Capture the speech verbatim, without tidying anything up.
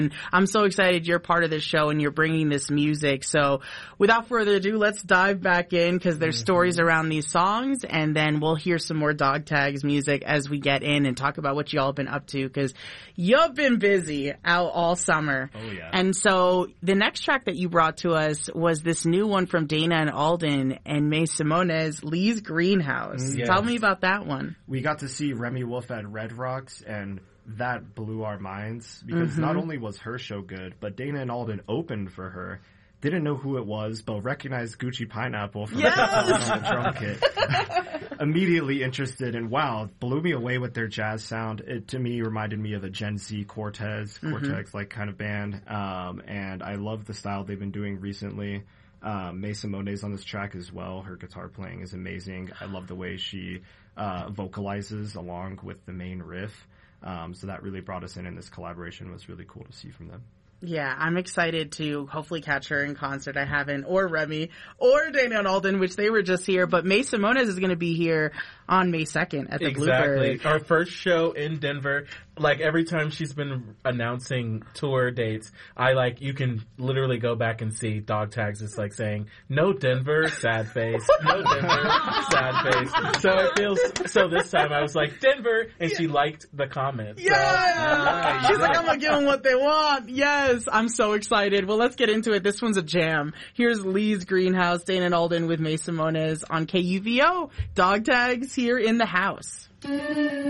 I'm so excited you're part of this show and you're bringing this music. So without further ado, let's dive back in because there's mm-hmm. stories around these songs, and then we'll hear some more Dog Tags music as we get in and talk about what y'all have been up to, because you've been busy out all summer. Oh, yeah. And so the next track that you brought to us was this new one from Dana and Alden and May Simones, Lee's Greenhouse. Yes. Tell me about that one. We got to see Remy Wolf at Red Rocks, and that blew our minds because mm-hmm. not only was her show good, but Dana and Alden opened for her. Didn't know who it was, but recognized Gucci Pineapple from yes! on the drum kit. Immediately interested, and wow, blew me away with their jazz sound. It to me reminded me of a Gen Z Cortez, Cortex like mm-hmm. kind of band. Um, and I love the style they've been doing recently. Um, May Simone's on this track as well. Her guitar playing is amazing. I love the way she uh, vocalizes along with the main riff. Um, so that really brought us in, and this collaboration was really cool to see from them. Yeah, I'm excited to hopefully catch her in concert. I haven't, or Remy, or Dana and Alden, which they were just here. But May Simones is going to be here on May second at the exactly. Bluebird. Our first show in Denver. Like, every time she's been announcing tour dates, I, like, you can literally go back and see Dog Tags. It's like saying, no Denver, sad face. No Denver, sad face. So it feels, so this time I was like, Denver, and she liked the comment. Yeah! So, uh, She's like, I'm going to give them what they want. Yes, I'm so excited. Well, let's get into it. This one's a jam. Here's Lee's Greenhouse, Dana and Alden with May Simones on K U V O. Dog Tags here in the house.